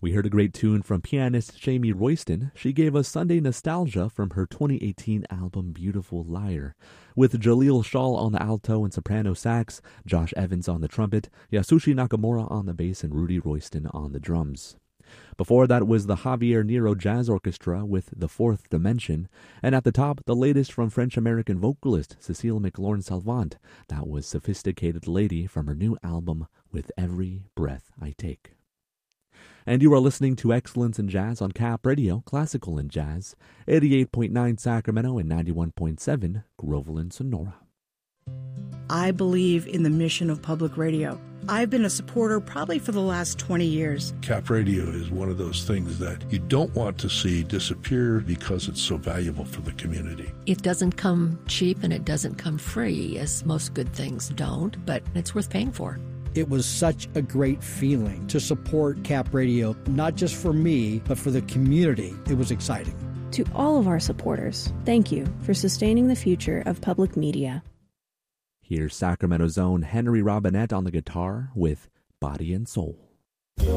We heard a great tune from pianist Jamie Royston. She gave us Sunday Nostalgia from her 2018 album Beautiful Liar, with Jaleel Shaw on the alto and soprano sax, Josh Evans on the trumpet, Yasushi Nakamura on the bass, and Rudy Royston on the drums. Before that was the Javier Nero Jazz Orchestra with The Fourth Dimension, and at the top, the latest from French-American vocalist Cécile McLaurin-Salvant. That was Sophisticated Lady from her new album With Every Breath I Take. And you are listening to Excellence in Jazz on Cap Radio, Classical and Jazz, 88.9 Sacramento and 91.7 Groveland, Sonora. I believe in the mission of public radio. I've been a supporter probably for the last 20 years. Cap Radio is one of those things that you don't want to see disappear because it's so valuable for the community. It doesn't come cheap and it doesn't come free, as most good things don't, but it's worth paying for. It was such a great feeling to support Cap Radio, not just for me, but for the community. It was exciting. To all of our supporters, thank you for sustaining the future of public media. Here's Sacramento's own Henry Robinette on the guitar with Body and Soul.